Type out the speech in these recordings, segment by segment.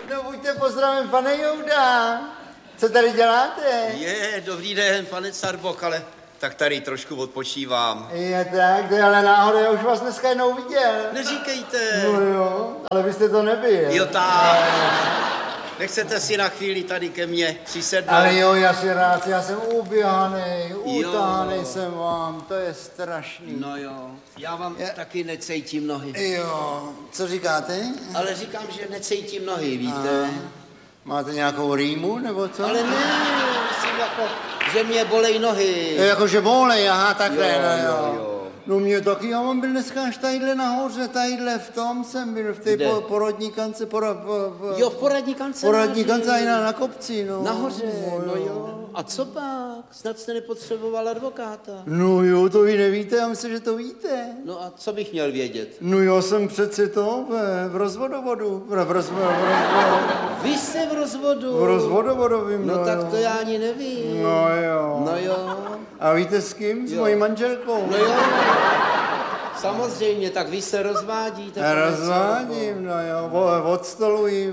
No buďte pozdravím, pane Jouda. Co tady děláte? Dobrý den, pane Carboch, ale tak tady trošku odpočívám. Je tak, to je ale náhoda, já už vás dneska jednou viděl. Neříkejte. No jo, ale vy jste to nebyl. Jo tak. Nechcete si na chvíli tady ke mně přisednout? Ale jo, já si rád, já jsem uběhanej, utáhanej jsem vám, to je strašný. No jo, já vám taky necejtím nohy. Jo, co říkáte? Ale říkám, že necejtím nohy, víte? Máte nějakou rýmu, nebo co? Ale ne, myslím jako, že mě bolej nohy. Jakože bolej, aha, takhle, Jo. No mě taky, já mám byl dneska až tadyhle nahoře, tadyhle v tom jsem byl, v té porodní kance, Jo, v poradní kance. poradní kance a na kopci, no. Nahoře, no jo. A co pak? Snad jste nepotřeboval advokáta. No jo, to vy nevíte, já myslím, že to víte. No a co bych měl vědět? No já jsem přeci to v rozvodovodu. Vy jste v rozvodu? V rozvodovodovým, No tak to já ani nevím. No jo. No jo. A víte s kým? S mojí manželkou. No jo. Samozřejmě, tak vy se rozvádíte. Já rozvádím, no jo, od stolu i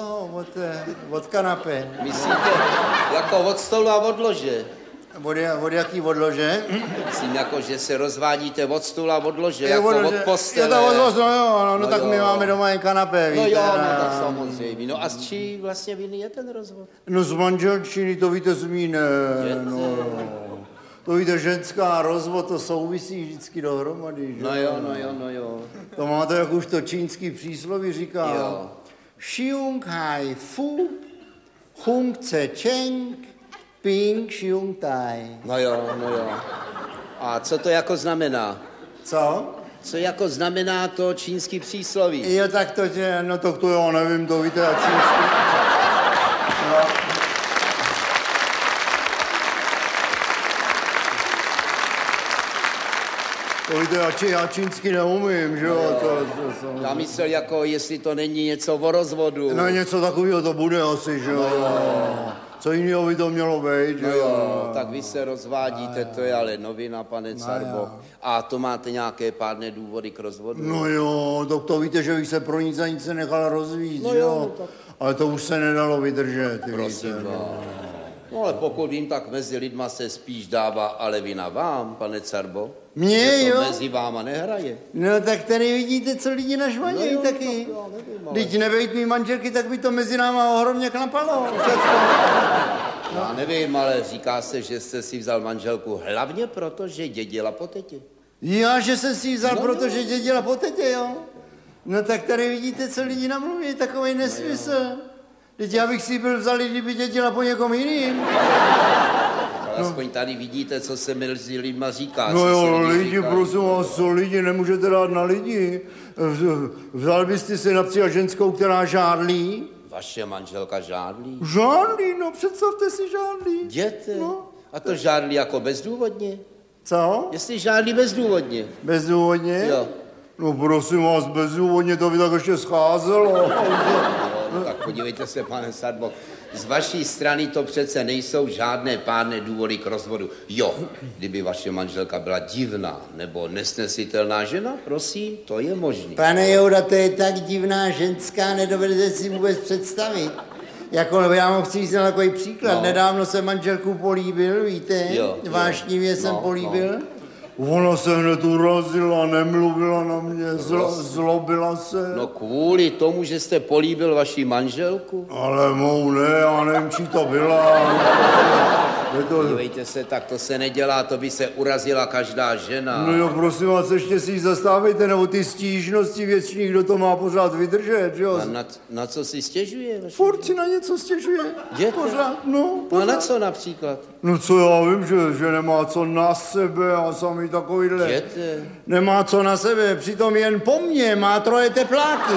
od kanapy. Myslíte, jako od stolu a od lože? Od jaký odlože? Myslím, jako, že se rozvádíte od stolu a od lože, jako od postele. No tak my máme doma jen kanapé, víte. No jo, no tak samozřejmě. No a s čí vlastně viny je ten rozvod? No z manželčiny, to víte z mý, ne. No. To víte, ženská a rozvod, to souvisí vždycky dohromady, že? No jo. To máte, jak už to čínský přísloví říká. Jo. Xiong hai fu, hung ce cheng, ping xiong tai. No jo. A co to jako znamená? Co? Co jako znamená to čínský přísloví? Jo, tak to já nevím, to víte, a čínský. No. To víte, já čínsky neumím, že jo? Já myslel, jako jestli to není něco o rozvodu. No něco takového to bude asi, že jo? Co jiného by to mělo být, že jo? Tak vy se rozvádíte, to je ale novina, pane Carboch. A to máte nějaké pádné důvody k rozvodu? No jo, to víte, že bych se pro nic a nic se nechal rozvíjet, že jo? Ale to už se nedalo vydržet, prosím víte. No ale pokud vím, tak mezi lidma se spíš dává ale vina vám, pane Carboch. Mně, jo? Mezi váma nehraje. No tak tady vidíte, co lidi nažvanějí taky. Když nebejt mý manželky, tak by to mezi náma ohromně klapalo. Já nevím, ale říká se, že jste si vzal manželku hlavně proto, že dědila po tetě. Já, že jsem si ji vzal, protože dědila po tetě, jo? No tak tady vidíte, co lidi namluví, takovej nesmysl. Teď já bych si ji byl vzal, kdyby dědila po někom jiným. Aspoň tady vidíte, co se mezi lidma říká. No jo, lidi, prosím vás, co lidi, nemůžete dát na lidi. Vzal byste si například ženskou, která žádlí? Vaše manželka žádlí? Žádlí, no představte si žádlí. Jděte. No. A to žádlí jako bezdůvodně? Co? Jestli žádlí bezdůvodně. Bezdůvodně? Jo. No prosím vás, bezdůvodně to by tak ještě scházelo. No, tak podívejte se, pane Carboch, z vaší strany to přece nejsou žádné pádné důvody k rozvodu. Jo, kdyby vaše manželka byla divná nebo nesnesitelná žena, prosím, to je možné. Pane Jouda, to je tak divná ženská, nedovedete si vůbec představit. Jako, já vám chci říct takový příklad. No. Nedávno jsem manželku políbil, víte? Vášnivě jsem políbil. Ona se hned urazila, nemluvila na mě, zlobila se. No kvůli tomu, že jste políbil vaši manželku? Ale mou ne, já nevím, čí to byla. Dívejte se, tak to se nedělá, to by se urazila každá žena. No jo, prosím vás, ještě si ji zastávejte, nebo ty stížnosti věčných, kdo to má pořád vydržet, jo? A na co si stěžuje? Furt si na něco stěžuje. Pořád, no. Pořád. A na co například? No co já vím, že nemá co na sebe a sami takovýhle. Jděte. Nemá co na sebe, přitom jen po mně má 3 tepláky.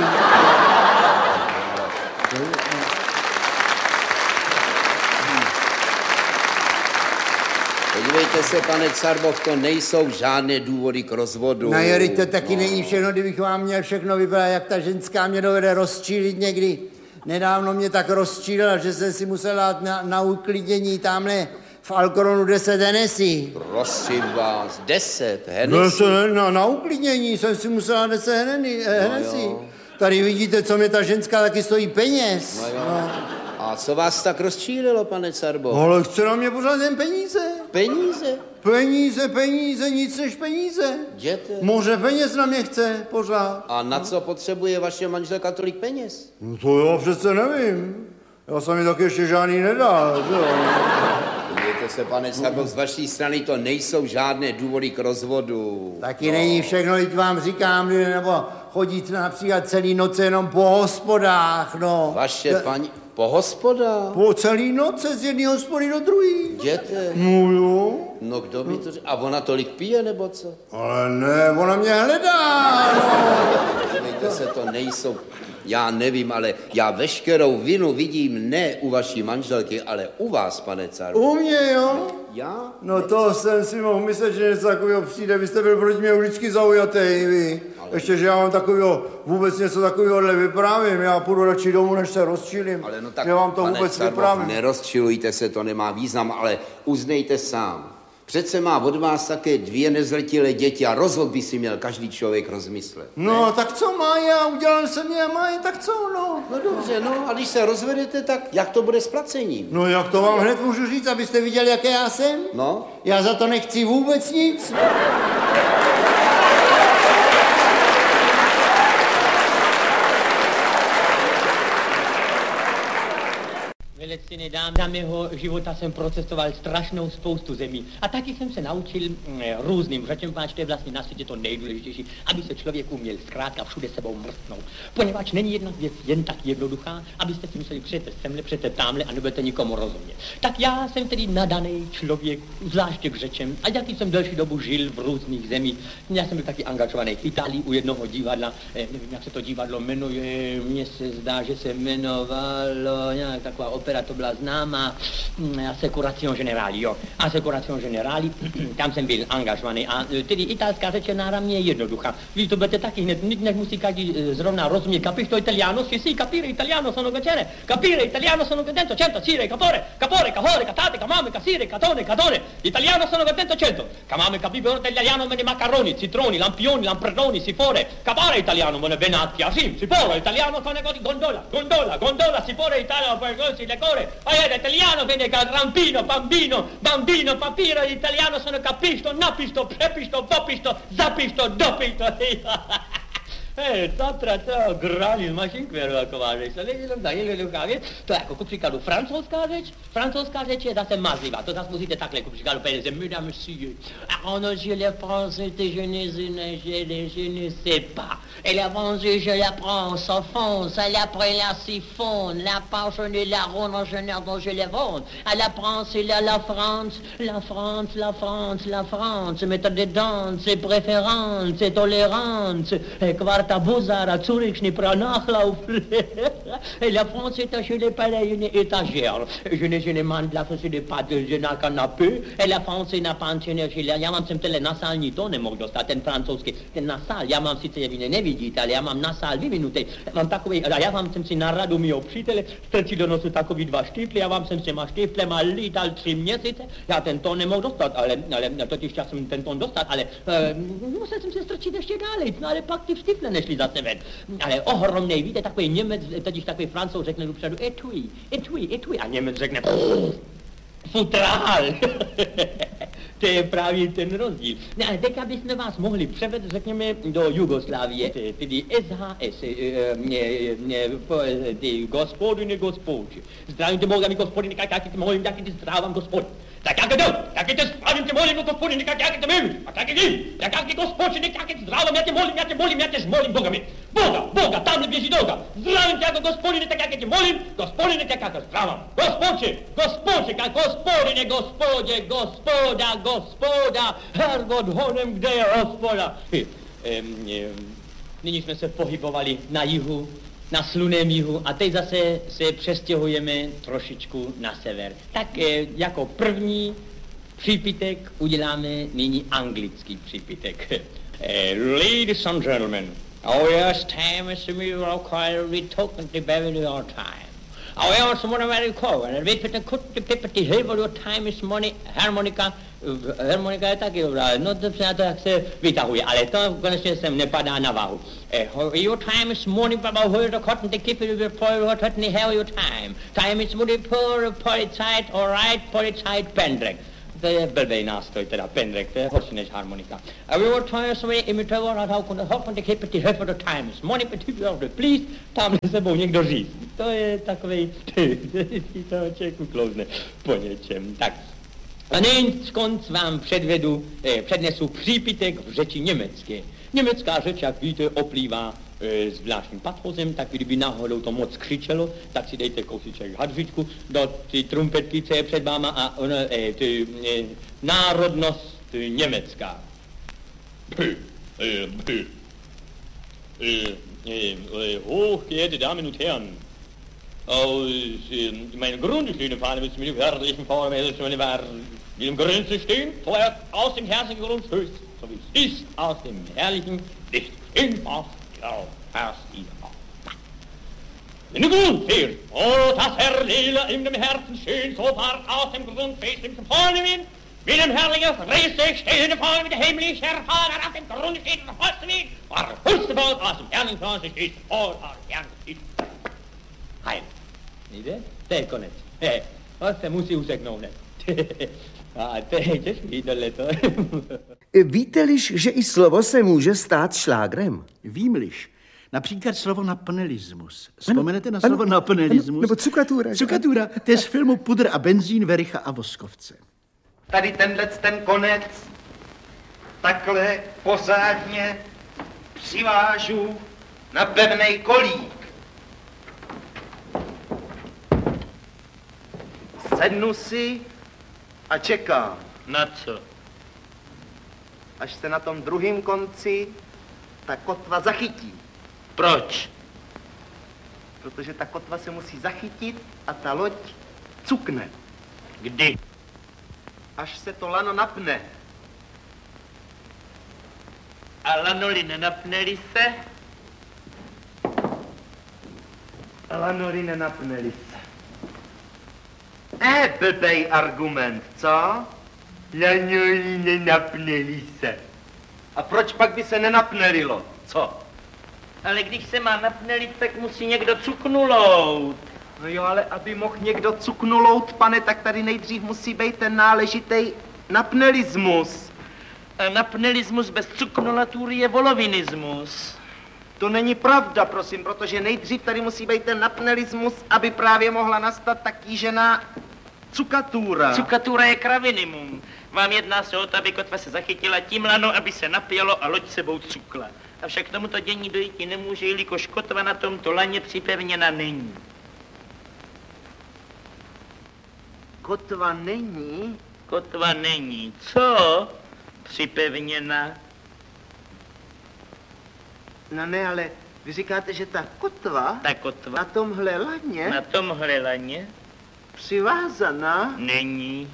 Podívejte se, pane Carboch, to nejsou žádné důvody k rozvodu. No jo, to taky není všechno, kdybych vám měl všechno vypadat, jak ta ženská mě dovede rozčílit někdy. Nedávno mě tak rozčílila, že jsem si musel dát na uklidnění tamhle v Alcoronu 10 Hennessy. Prosím vás, 10 Hennessy? Na uklidnění jsem si musel dát 10 Hennessy. Tady vidíte, co mě ta ženská taky stojí peněz. No. A co vás tak rozčílilo, pane Carbo? Ale chce na mě pořád jen peníze. Peníze? Peníze, nic než peníze. Jděte. Moře peněz na mě chce pořád. A na co potřebuje vaše manželka tolik peněz? No to já přece nevím. Já jsem mi taky ještě žádný nedal, že jo? Podívejte se, pane Carbo, z vaší strany to nejsou žádné důvody k rozvodu. Taky není všechno, když vám říkám, nebo chodit například celý noc jenom po hospodách, no. Vaše paní... Po hospodách? Po celý noce z jedné hospody do druhé. Jděte. No jo. No kdo by to řekl? A ona tolik pije, nebo co? Ale ne, ona mě hledá, no. Podívejte se, to nejsou... Já nevím, ale já veškerou vinu vidím ne u vaší manželky, ale u vás, pane Carbo. U mě, jo? Já? No to jsem si mohl myslet, že něco takového přijde. Vy jste byl proti mě vždycky zaujatý, vy. Ale... Ještě, že já vám takového, vůbec něco takového vyprávím. Já půjdu radši domů, než se rozčilím. Ale no tak, já vám to pane vůbec Carbo, vyprávím. Nerozčilujte se, to nemá význam, ale uznejte sám. Přece má od vás také 2 nezletilé děti a rozvod by si měl každý člověk rozmyslet. No, ne? tak co má já? Udělal jsem je a má je, tak co, no? No dobře, no a když se rozvedete, tak jak to bude s placením? No jak to vám hned můžu říct, abyste viděli, jaké já jsem? No? Já za to nechci vůbec nic. Velectěné dámy, za mého života jsem procestoval strašnou spoustu zemí. A taky jsem se naučil různým řečem, páč, to je vlastně na světě to nejdůležitější, aby se člověk uměl zkrátka všude sebou mrtnout. Poněvadž není jedna věc jen tak jednoduchá, abyste si museli přijete semhle, přijete tamhle a nebudete nikomu rozumět. Tak já jsem tedy nadaný člověk, zvláště k řečem, a jaký jsem delší dobu žil v různých zemích. Já jsem byl taky angažovaný v Itálii u jednoho divadla, nevím, jak se to divadlo jmenuje, mně se zdá, že se jmenovalo nějak taková opera, to byla známá Assicurazione Generali, jo. Assicurazione Generali, tam jsem byl angažovaný a tedy italská řeč je náramně jednoduchá. Vy to budete taky hned, než musí každý zrovna rozumět. Capisco italiano? Sì, capire italiano sono piacere. Capire italiano sono contento, certo, sire, capore, catate, camame, casire, catone. Italiano sono contento, certo. Camame, capibero italiano, me ne macaroni, citroni, lampioni, lampredoni, sifore. Capare italiano, me ne benatti, sì, sifore, italiano, sono gondola, sifore, italiano, poi così, le core. Poi italiano, vede rampino, bambino, papiro, italiano, sono capisto, napisto, prepisto, popisto, zapisto, dopisto. To grali mašinkvěru, jako vážeš se, to jako ku příkladu francouzská řeč je zase mazlivá, to zase musíte takhle, ku příkladu peníze, mesdames, messieurs, ono, je le français, je ne sais pas, et la français, je la prends, s'enfonce, elle après la siphonne, la passionne, la ronde, en général, dont je les vends, elle apprend, c'est la France, méthode de danse, c'est préférence, c'est tolérance, ta Bozara, Zurich, n'est pas nachlauf. Et la France est chez pas une étagère. Je ne mande la France de pas de je na canapé. Et la France n'a pas chez la. Já mám sem tele nasální to nemohl dostat, ten francouzský, ten nasál. Já mám sice je nevidíte, ale já mám nasál vyvinutý. Mám takový, a já vám jsem si na radu mýho přítele strčil do nosu takový 2 štífly, já vám jsem s těma štíflema lítal 3 měsíce. Já ten ton nemohl dostat, ale totiž já jsem ten ton dostat, ale musel jsem se strčit ještě dále, no ale pak ty štífle nešli zase ven. Ale ohromnej, víte, takový Němec, totiž takový Francouz řekne dopředu etui, a Němec řekne futrál. To je právě ten rozdíl. No, ale teď, abychom vás mohli převést, řekněme, do Jugoslávie, tedy SHS, ty gospodine, gospodči. Zdravím tě, molim, gospodine, jak ty molim, jak ty zdravám, gospodine. Tak jak ty zdravím tě, molim, gospodine, jak ty milím, a jak ty gospodine, jak ty zdravám, já tě molim, Boga mi. Boga, tamhle běží doga. Zdravím tě jako gospodine, tak jak tě molim, gospodine, tak jak tě zdravám. Gospoda, Herrgott honem, kde je hospoda. Nyní jsme se pohybovali na jihu, na slunném jihu a teď zase se přestěhujeme trošičku na sever. Tak jako první přípitek uděláme nyní anglický přípitek. Ladies and gentlemen, yes, time is we talking to Beverly all time. A já som var väldigt kvar. Jag vet att den korta pippet till huvud och time is money, harmonika, Harmonika je taky dobrá, no dobře na to, jak se vytahuje, ale to konečně sem nepadá na váhu. Your time is money, baba, hold the cotton, the keep it before you hot the hell your time. Time is money, poor, polizeit, alright, polizeit, pendrek. To je blbej nástroj, teda pendrek, to je horší než harmonika. A your time is money, imitoval, a how can hop on the keep it the hell the time is money, but you are the please, tam sebou někdo říct. To je takovej, to člověku klouzne po něčem. Tak. A nyní skonc vám přednesu přípitek v řeči německé. Německá řeč, jak víte, oplývá zvláštním patrozem, tak kdyby náhodou to moc křičelo, tak si dejte kousíček hadřičku do ty trumpetky, co je před váma a národnost německá. Hochgeehrte Damen und Herren, aus meiner grundstehenden Fahne mit dem wörtlichen Vordermäßig war mit dem Grünste stehen, vorher aus dem herzlichen Grund höchst, so wie es ist, aus dem herrlichen Licht in ja, erst ihr. In den Grund fehlt, oh, das Herr Lila in dem Herzen schön, so fahrt aus dem Grund fest im vorne Wind, mit dem herrlichen Friese stehende vorne mit der himmlischen Vater auf dem Grund steht und holste Wind, war höchste Boot aus dem herrlichen Grund steht, oh, herrlich Heil. Víte? To je konec. To se musí useknout hned. A to je těžký tohleto. Víte-liž, že i slovo se může stát šlágrem? Vím-liž. Například slovo naplnelismus. Vzpomenete na slovo naplnelismus? Nebo cukatura. Cukatura, to je z filmu Pudr a benzín, Vericha a Voskovce. Tady ten konec takhle pořádně přivážu na pevnej kolík. Sednu si a čekám. Na co? Až se na tom druhém konci ta kotva zachytí. Proč? Protože ta kotva se musí zachytit a ta loď cukne. Kdy? Až se to lano napne. A lanoli nenapneli se? A lanoli nenapneli se. Blbej argument, co? Lanoli nenapneli se. A proč pak by se nenapnelilo? Co? Ale když se má napnelit, tak musí někdo cuknulout. No jo, ale aby mohl někdo cuknulout, pane, tak tady nejdřív musí být ten náležitý napnelismus. A napnelismus bez cuknulatury je volovinismus. To není pravda, prosím, protože nejdřív tady musí být ten napnelismus, aby právě mohla nastat ta kýžená cukatura. Cukatura je kravinimum. Vám jedná se o to, aby kotva se zachytila tím lano, aby se napělo a loď sebou cukla. Avšak tomuto dění dojít nemůže, jelikož kotva na tomto laně připevněna není. Kotva není? Kotva není. Co? Připevněna. No ne, ale vy říkáte, že ta kotva na tomhle laně... Na tomhle laně? Přivázaná? Není.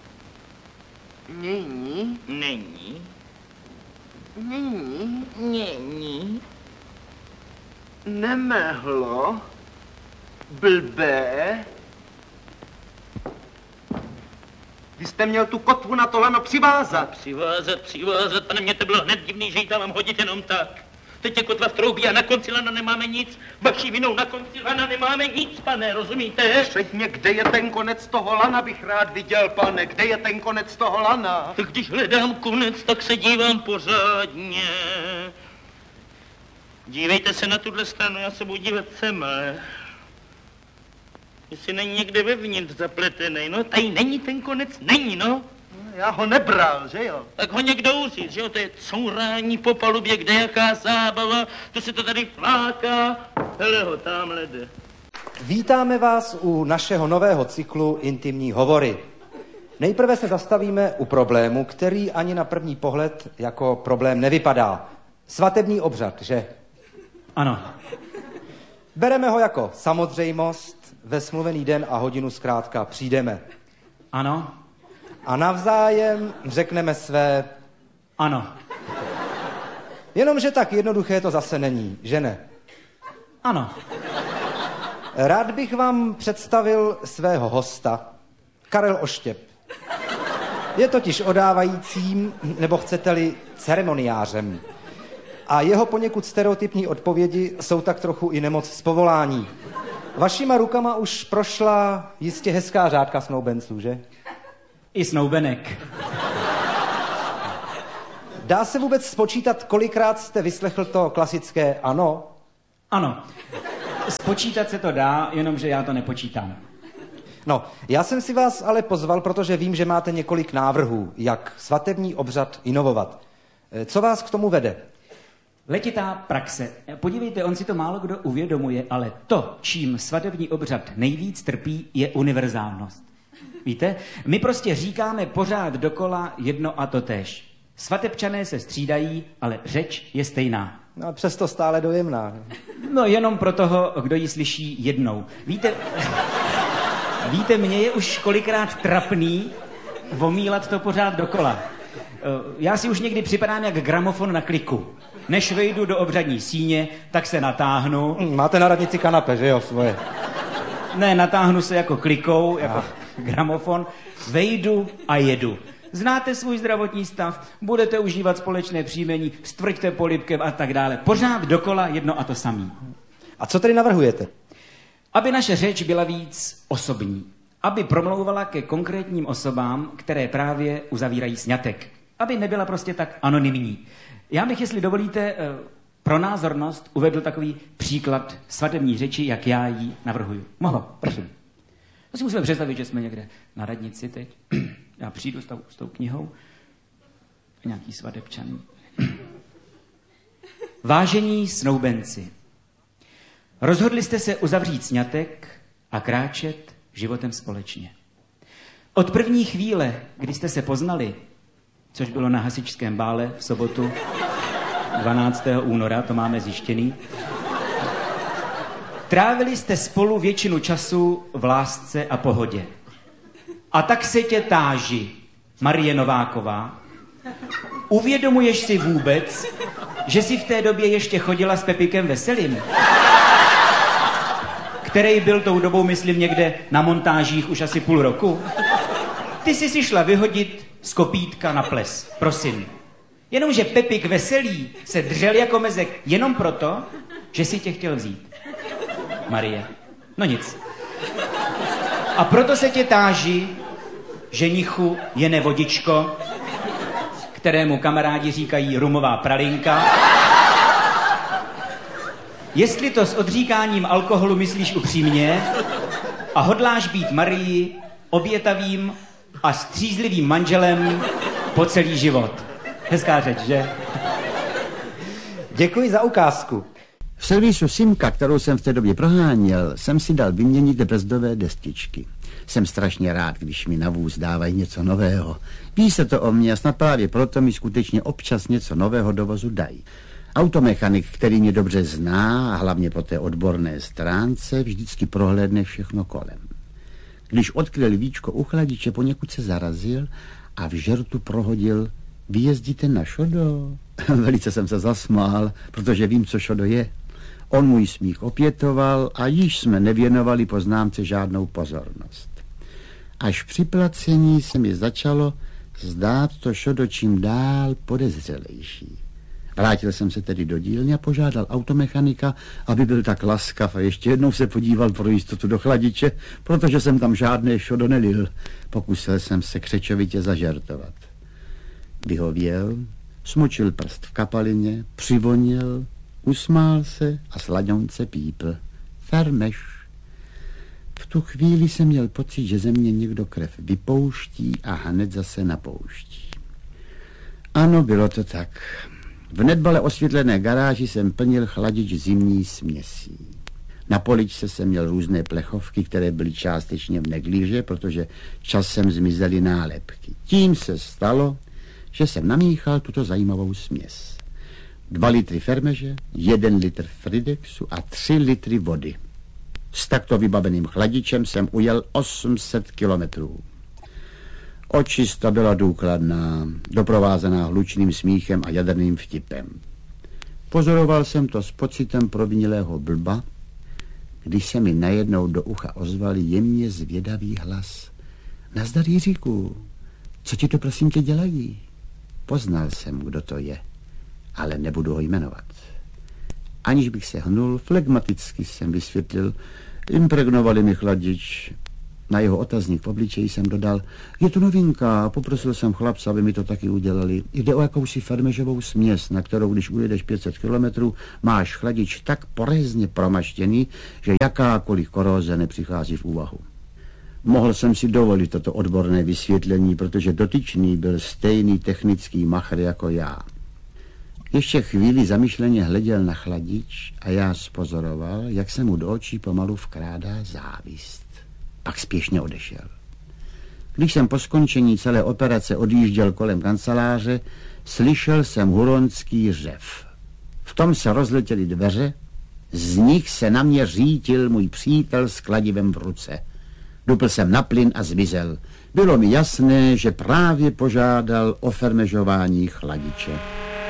Není? Není. Není? Není. Nemehlo? Blbé? Vy jste měl tu kotvu na to lano přivázat. Přivázat, pane, mě to bylo hned divný, že ji tam mám hodit jenom tak. Teď je kotva v troubí a na konci lana nemáme nic. Vaší vinou na konci lana nemáme nic, pane, rozumíte? Řekně, kde je ten konec toho lana, bych rád viděl, pane. Kde je ten konec toho lana? Tak když hledám konec, tak se dívám pořádně. Dívejte se na tuhle stranu, já se budu dívat sem. Jestli není někde vevnitř zapletený, no, tady není ten konec, není, no. Já ho nebral, že jo? Tak ho někdo uzít, že jo, to je courání po palubě, kde jaká zábava, to se to tady fláká, hele ho, tamhle jde. Vítáme vás u našeho nového cyklu Intimní hovory. Nejprve se zastavíme u problému, který ani na první pohled jako problém nevypadá. Svatební obřad, že? Ano. Bereme ho jako samozřejmost, ve smluvený den a hodinu zkrátka přijdeme. Ano. A navzájem řekneme své... Ano. Jenomže tak jednoduché to zase není, že ne? Ano. Rád bych vám představil svého hosta, Karel Oštěp. Je totiž odávajícím, nebo chcete-li ceremoniářem. A jeho poněkud stereotypní odpovědi jsou tak trochu i nemoc z povolání. Vašima rukama už prošla jistě hezká řádka snoubenců, že? I snoubenek. Dá se vůbec spočítat, kolikrát jste vyslechl to klasické ano? Ano. Spočítat se to dá, jenomže já to nepočítám. No, já jsem si vás ale pozval, protože vím, že máte několik návrhů, jak svatební obřad inovovat. Co vás k tomu vede? Letitá praxe. Podívejte, on si to málo kdo uvědomuje, ale to, čím svatební obřad nejvíc trpí, je univerzálnost. Víte? My prostě říkáme pořád dokola jedno a to též. Svatebčané se střídají, ale řeč je stejná. No a přesto stále dojemná. No jenom pro toho, kdo ji slyší jednou. Víte, mně je už kolikrát trapný omílat to pořád dokola. Já si už někdy připadám jak gramofon na kliku. Než vejdu do obřadní síně, tak se natáhnu. Máte na radnici kanape, že jo, svoje? Ne, natáhnu se jako klikou, jako gramofon, vejdu a jedu. Znáte svůj zdravotní stav, budete užívat společné příjmení, stvrďte polibkem a tak dále. Pořád dokola jedno a to samý. A co tedy navrhujete? Aby naše řeč byla víc osobní. Aby promlouvala ke konkrétním osobám, které právě uzavírají sňatek. Aby nebyla prostě tak anonymní. Já bych, jestli dovolíte, pro názornost uvedl takový příklad svatební řeči, jak já ji navrhuju. Mohu, prosím. To si musíme představit, že jsme někde na radnici teď. Já přijdu s tou knihou. Nějaký svatebčan. Vážení snoubenci, rozhodli jste se uzavřít sňatek a kráčet životem společně. Od první chvíle, kdy jste se poznali, což bylo na hasičském bále v sobotu 12. února, to máme zjištěný, trávili jste spolu většinu času v lásce a pohodě. A tak se tě táži, Marie Nováková, uvědomuješ si vůbec, že jsi v té době ještě chodila s Pepikem Veselým, který byl tou dobou, myslím, někde na montážích už asi půl roku? Ty jsi si šla vyhodit z kopítka na ples, prosím. Jenomže Pepik Veselý se dřel jako mezek jenom proto, že si tě chtěl vzít. Marie, no nic. A proto se tě táži, ženichu jene vodičko, kterému kamarádi říkají rumová pralinka. Jestli to s odříkáním alkoholu myslíš upřímně a hodláš být Marii obětavým a střízlivým manželem po celý život. Hezká řeč, že? Děkuji za ukázku. V servisu Simka, kterou jsem v té době proháněl, jsem si dal vyměnit brzdové destičky. Jsem strašně rád, když mi na vůz dávají něco nového. Ví se to o mě a snad právě proto mi skutečně občas něco nového do vozu dají. Automechanik, který mě dobře zná a hlavně po té odborné stránce, vždycky prohlédne všechno kolem. Když odkryl víčko u chladiče, poněkud se zarazil a v žertu prohodil: vy jezdíte na šodo? Velice jsem se zasmál, protože vím, co šodo je. On můj smích opětoval a již jsme nevěnovali poznámce žádnou pozornost. Až při placení se mi začalo zdát to šodo čím dál podezřelejší. Vrátil jsem se tedy do dílny a požádal automechanika, aby byl tak laskav a ještě jednou se podíval pro jistotu do chladiče, protože jsem tam žádné šodo nelil. Pokusil jsem se křečovitě zažertovat. Vyhověl, smočil prst v kapalině, přivonil, usmál se a sladěnce pípl. Fermeš. V tu chvíli jsem měl pocit, že ze mě někdo krev vypouští a hned zase napouští. Ano, bylo to tak. V nedbale osvětlené garáži jsem plnil chladič zimní směsí. Na poličce jsem měl různé plechovky, které byly částečně v negliže, protože časem zmizely nálepky. Tím se stalo, že jsem namíchal tuto zajímavou směs. 2 litry fermeže, 1 litr Fridexu a 3 litry vody. S takto vybaveným chladičem jsem ujel 800 kilometrů. Očista byla důkladná, doprovázená hlučným smíchem a jaderným vtipem. Pozoroval jsem to s pocitem provinilého blba, když se mi najednou do ucha ozval jemně zvědavý hlas. Nazdar, Jiříku, Co ti to prosím tě dělají? Poznal jsem, kdo to je, ale nebudu ho jmenovat. Aniž bych se hnul, flegmaticky jsem vysvětlil, impregnovali mi chladič. Na jeho otazník v obličeji jsem dodal, je to novinka, a poprosil jsem chlapce, aby mi to taky udělali. Jde o jakousi fermežovou směs, na kterou, když ujedeš 500 kilometrů, máš chladič tak porézně promaštěný, že jakákoliv koróze nepřichází v úvahu. Mohl jsem si dovolit toto odborné vysvětlení, protože dotyčný byl stejný technický machr jako já. Ještě chvíli zamyšleně hleděl na chladič a já spozoroval, jak se mu do očí pomalu vkrádá závist. Pak spěšně odešel. Když jsem po skončení celé operace odjížděl kolem kanceláře, slyšel jsem huronský řev. V tom se rozletěly dveře, z nich se na mě řítil můj přítel s kladivem v ruce. Dupl jsem na plyn a zmizel. Bylo mi jasné, že právě požádal o fermežování chladiče.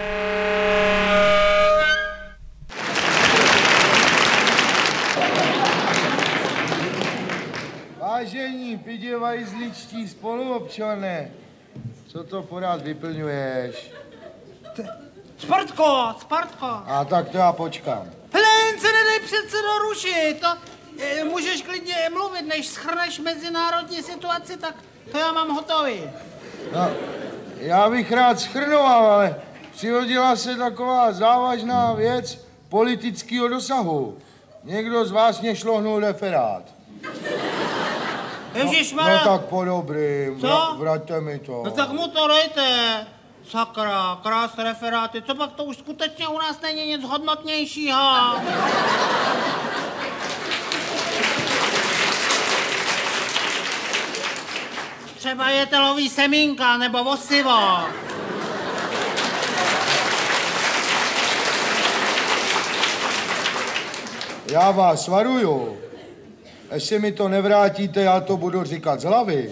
Vážení pidivajzličtí spoluobčané, co to pořád vyplňuješ? Sportko! A tak to já počkám. Hele, se nedej přece dorušit, to můžeš klidně mluvit, než shrneš mezinárodní situaci, tak to já mám hotový. No, já bych rád shrnoval, ale přihodila se taková závažná věc politického dosahu. Někdo z vás mě šlohnul referát. Ježišmarja. No tak po dobrým, vraťte mi to. No tak mu to dejte. Sakra, krás referáty, co pak to už skutečně u nás není nic hodnotnějšího. Třeba jetelový semínka nebo osivo. Já vás varuju. Jestli mi to nevrátíte, já to budu říkat z hlavy.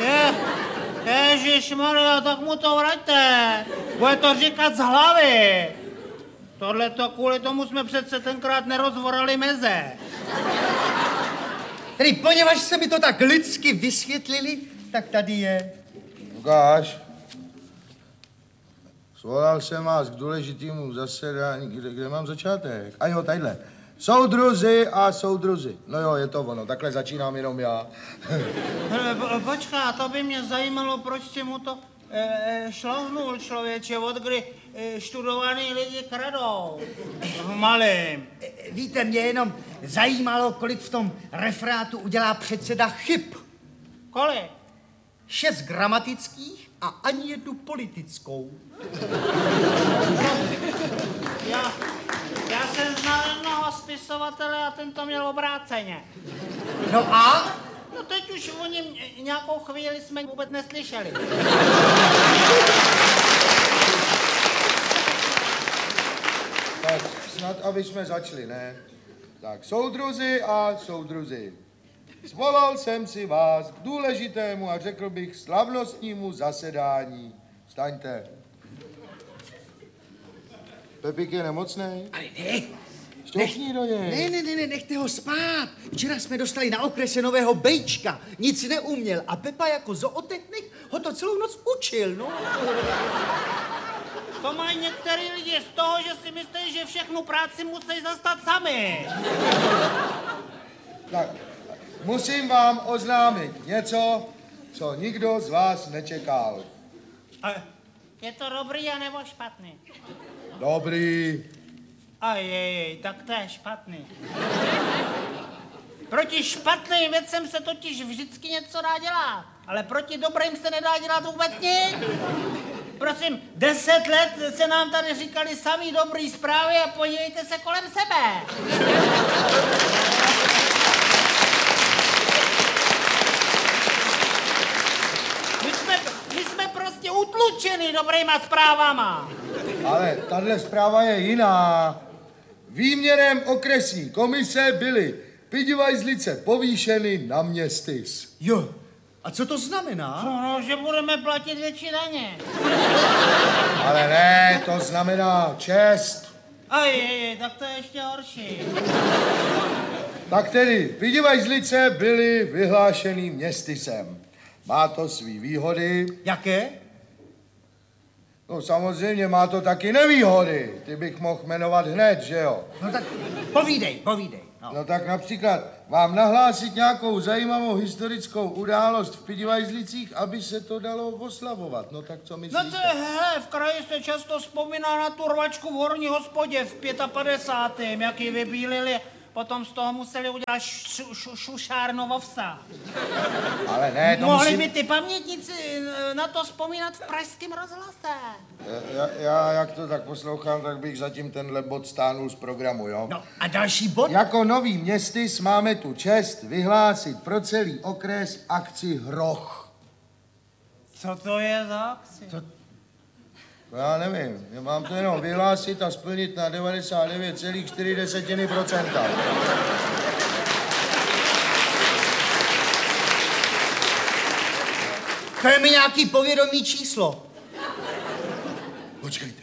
Ježišmarja, tak mu to vraťte. Bude to říkat z hlavy. Tohleto kvůli tomu jsme přece tenkrát nerozvorali meze. Tedy poněvadž se mi to tak lidsky vysvětlili, tak tady je. Lukáš, svolal jsem vás k důležitému zasedání, kde mám začátek. A jo, tadyhle. Soudruzi a soudruzi. No jo, je to ono, takhle začínám jenom já. Počkej, to by mě zajímalo, proč si mu to šlohnul, člověče, od kdy študovaný lidi kradou. Malým. Víte, mě jenom zajímalo, kolik v tom referátu udělá předseda chyb. Kolik? 6 gramatických a ani jednu politickou. Já jsem znal jednoho spisovatele a ten to měl obráceně. No a? No teď už o něm nějakou chvíli jsme vůbec neslyšeli. Tak snad, aby jsme začali, ne? Tak, soudruzi a soudruzi. Svolal jsem si vás k důležitému a řekl bych slavnostnímu zasedání. Vstaňte. Pepík je nemocnej? Ale ne. Šťouchni do něj. Ne, nechte ho spát. Včera jsme dostali na okrese nového bejčka. Nic neuměl a Pepa jako zootechnik ho to celou noc učil, no. To mají některý lidi z toho, že si myslí, že všechnu práci musí zastat sami. Tak, musím vám oznámit něco, co nikdo z vás nečekal. Je to dobrý a nebo špatný? Dobrý. Tak to je špatný. Proti špatným věcem se totiž vždycky něco dá dělat, ale proti dobrým se nedá dělat vůbec nic. Prosím, 10 let se nám tady říkali samý dobrý zprávy a podívejte se kolem sebe. My jsme prostě utlučeni dobrýma zprávama. Ale tahle zpráva je jiná. Výměrem okresní komise byly Pidivajzlice povýšeny na městys. Jo, a co to znamená? No, že budeme platit větší daně. Ale ne, to znamená čest. Tak to je ještě horší. Tak tedy, Pidivajzlice byly vyhlášeny městysem. má to svý výhody. Jaké? No samozřejmě má to taky nevýhody. Ty bych mohl jmenovat hned, že jo? No tak povídej. No tak například vám nahlásit nějakou zajímavou historickou událost v Pidivajzlicích, aby se to dalo oslavovat. No tak co myslíte? No to v kraji se často vzpomíná na tu rvačku v Horní hospodě v 55. jak ji vybílili. Potom z toho museli udělat šušárnu ovsa. Ale ne, to Mohli by ty pamětníci na to vzpomínat v pražském rozhlase. Já jak to tak poslouchám, tak bych zatím tenhle bod stánul z programu, jo? No a další bod? Jako nový městys máme tu čest vyhlásit pro celý okres akci Hroch. Co to je za akci? Já nevím, já mám to jenom vyhlásit a splnit na 99,4%. To je mi nějaký povědomý číslo. Počkejte.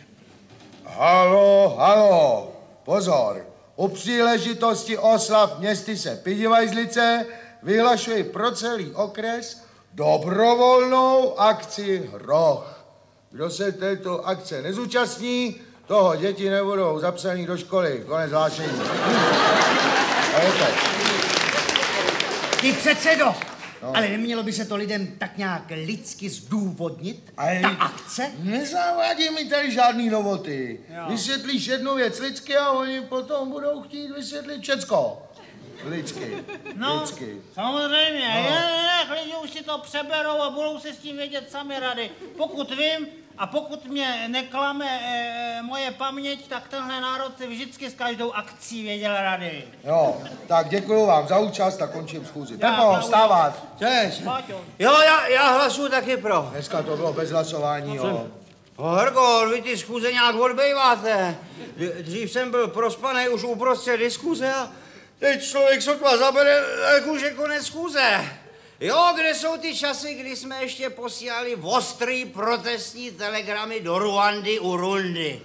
Halo, pozor. U příležitosti oslav městyse Pidivajzlice vyhlašuji pro celý okres dobrovolnou akci Hroch. Kdo se této akce nezúčastní, toho děti nebudou zapsaný do školy. Konec hlášení. A je to. Ty předsedo, ale nemělo by se to lidem tak nějak lidsky zdůvodnit? Ta akce? Nezávadí mi tady žádný novoty. Vysvětlíš jednu věc lidsky a oni potom budou chtít vysvětlit všecko. Lidsky. Samozřejmě. Lidi už si to přeberou a budou se s tím vědět sami rady. Pokud vím a pokud mě neklame moje paměť, tak tenhle národ si vždycky s každou akcí věděl rady. Jo, tak děkuju vám za účast a končím schůzi. Pepo, vstávat. Jo, já hlasuju taky pro. Dneska to bylo bez hlasování, jo. Hergol, vy ty schůze nějak odbejváte. Dřív jsem byl prospanej už uprostřed diskuze a teď člověk sotva zabere, tak už je konec schůze. Jo, kde jsou ty časy, kdy jsme ještě posílali ostrý protestní telegramy do Ruandy u Rundy?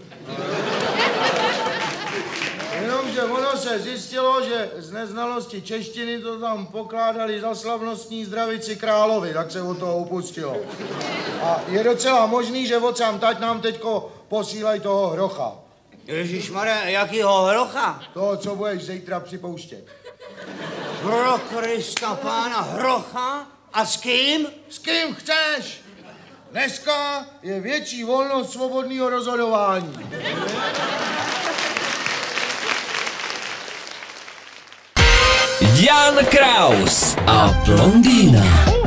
Jenomže ono se zjistilo, že z neznalosti češtiny to tam pokládali za slavnostní zdravici královi, tak se od toho upustilo. A je docela možný, že odsámtať nám teďko posílají toho Hrocha. Ježišmarja, jakýho Hrocha? Toho, co budeš zítra připouštět. Pro Krista pána Hrocha? A s kým? S kým chceš. Dneska je větší volnost svobodného rozhodování. Jan Kraus a Blondýna.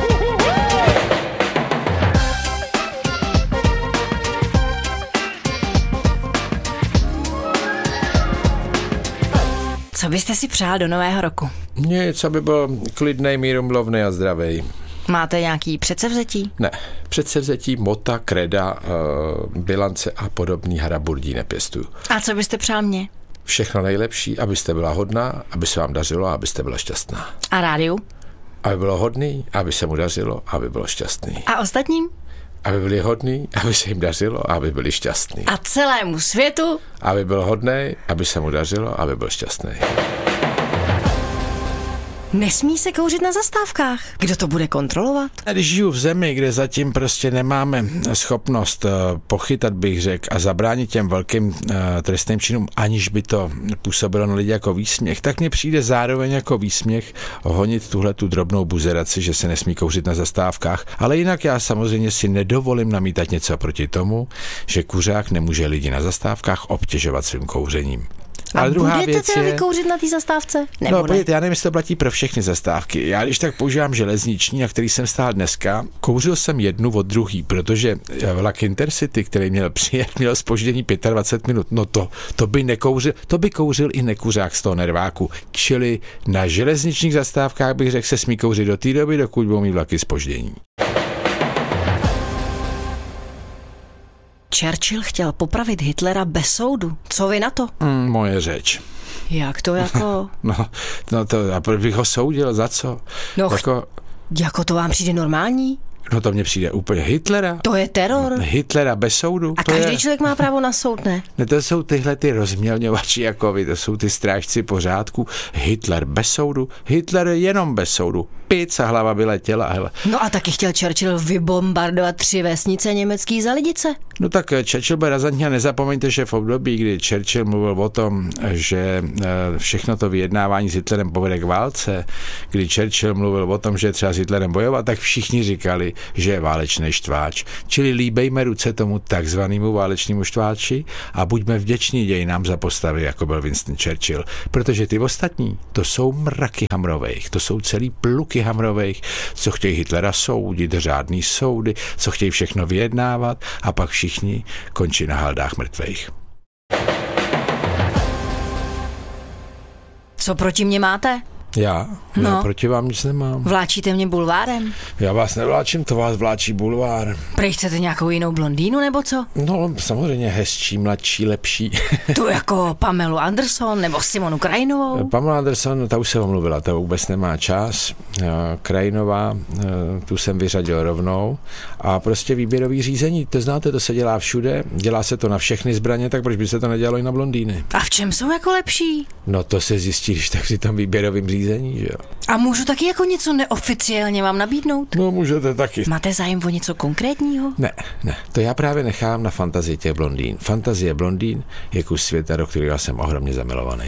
Co byste si přál do nového roku? Nic, aby byl klidnej, mírumilovný a zdravej. Máte nějaký předsevzetí? Ne, předsevzetí, mota, kreda, bilance a podobný haraburdí nepěstuju. A co byste přál mně? Všechno nejlepší, abyste byla hodná, aby se vám dařilo a abyste byla šťastná. A rádiu? Aby bylo hodný, aby se mu dařilo, aby bylo šťastný. A ostatním? Aby byli hodný, aby se jim dařilo, aby byli šťastný. A celému světu? Aby byl hodnej, aby se mu dařilo, aby byl šťastný. Nesmí se kouřit na zastávkách. Kdo to bude kontrolovat? Když žiju v zemi, kde zatím prostě nemáme schopnost pochytat, bych řekl, a zabránit těm velkým trestným činům, aniž by to působilo na lidi jako výsměch, tak mně přijde zároveň jako výsměch honit tuhle tu drobnou buzeraci, že se nesmí kouřit na zastávkách, ale jinak já samozřejmě si nedovolím namítat něco proti tomu, že kuřák nemůže lidi na zastávkách obtěžovat svým kouřením. Ale druhá věc teda vykouřit na té zastávce? Nebo no, pojďte, já nevím, jestli to platí pro všechny zastávky. Já když tak používám železniční, na který jsem stál dneska, kouřil jsem jednu od druhý, protože vlak Intercity, který měl přijet, měl zpoždění 25 minut. No to by nekouřil, to by kouřil i nekuřák z toho nerváku. Čili na železničních zastávkách bych řekl, se smí kouřit do té doby, dokud budou mít vlaky zpoždění. Churchill chtěl popravit Hitlera bez soudu. Co vy na to? Moje řeč. Jak to jako? No to, a proč bych ho soudil, za co? No, jako to vám přijde normální? No to mně přijde úplně Hitlera. To je teror. Hitlera bez soudu. A každý člověk má právo na soud, ne? Ne, to jsou tyhle ty rozmělňovači jako vy, to jsou ty strážci pořádku. Hitler bez soudu, Hitler jenom bez soudu. Pizza hlava by letěla, hele. No a taky chtěl Churchill vybombardovat 3 vesnice německý za Lidice. No tak Churchill byl razantně, nezapomeňte, že v období, kdy Churchill mluvil o tom, že všechno to vyjednávání s Hitlerem povede k válce, kdy Churchill mluvil o tom, že je třeba s Hitlerem bojovat, tak všichni říkali, že je válečný štváč. Čili líbejme ruce tomu takzvanému válečnému štváči a buďme vděční dějinám za postavy, jako byl Winston Churchill, protože ty ostatní, to jsou mraky Hamrovejch, to jsou celý pluky Hamrovejch, co chtějí Hitlera soudit, řádný soudy, co chtějí všechno vyjednávat a pak všichni končí na haldách mrtvejch. Co proti mně máte? Já proti vám nic nemám. Vláčíte mě bulvárem? Já vás nevláčím, to vás vláčí bulvár. Prej chcete nějakou jinou blondýnu, nebo co? No, samozřejmě hezčí, mladší, lepší. Tu jako Pamelu Anderson nebo Simonu Krajinovou? Pamela Anderson, ta už se omluvila, ta vůbec nemá čas. Krajinová, tu jsem vyřadil rovnou. A prostě výběrový řízení, to znáte, to se dělá všude, dělá se to na všechny zbraně, tak proč by se to nedělalo i na blondýny? A v čem jsou jako lepší? No to se zjistí, když tak při tom výběrovým řízení, že jo. A můžu taky jako něco neoficiálně vám nabídnout? No, můžete taky. Máte zájem o něco konkrétního? Ne, to já právě nechám na fantazii těch blondýn. Fantazie blondýn je kus světa, do kterého jsem ohromně zamilovaný.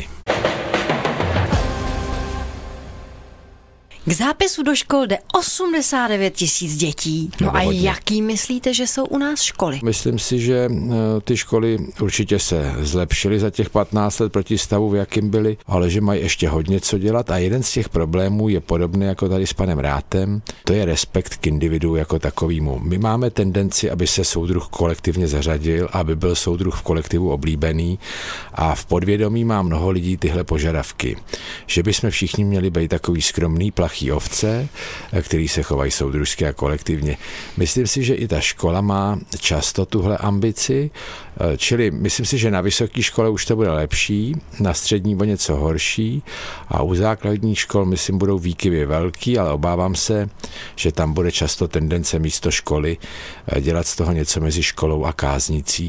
K zápisu do škol jde 89 000 dětí. No a jaký myslíte, že jsou u nás školy? Myslím si, že ty školy určitě se zlepšily za těch 15 let proti stavu, v jakým byly, ale že mají ještě hodně co dělat a jeden z těch problémů je podobný jako tady s panem Rátem, to je respekt k individu jako takovýmu. My máme tendenci, aby se soudruh kolektivně zařadil, aby byl soudruh v kolektivu oblíbený a v podvědomí má mnoho lidí tyhle požadavky, že bychom všichni měli být takový skromný, plachý ovce, který se chovají soudružsky a kolektivně. Myslím si, že i ta škola má často tuhle ambici, čili myslím si, že na vysoké škole už to bude lepší, na střední o něco horší a u základních škol, myslím, budou výkyvy velký, ale obávám se, že tam bude často tendence místo školy dělat z toho něco mezi školou a káznicí.